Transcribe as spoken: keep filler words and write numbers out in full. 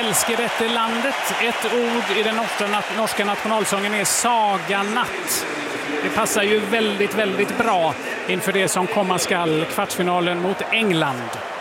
elsker dette landet. Ett ord i den norska, norska nationalsången är saganatt. Det passar ju väldigt, väldigt bra inför det som komma skall, kvartsfinalen mot England.